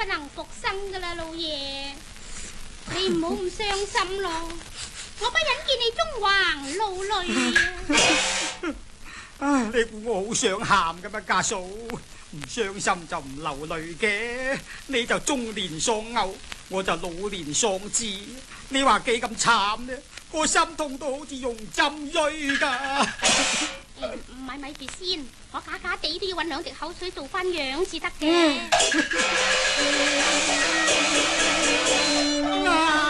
不能復生噶啦，老爺，你唔好咁傷心咯，我不忍見你縱橫流淚啊！ 唉，你估我好想喊噶咩，家嫂？唔傷心就唔流淚嘅，你就中年喪偶，我就老年喪志，你話幾咁慘呢？個心痛到好似用針錐噶。 咪住先，我假假地都要搵2滴口水做翻樣至得嘅。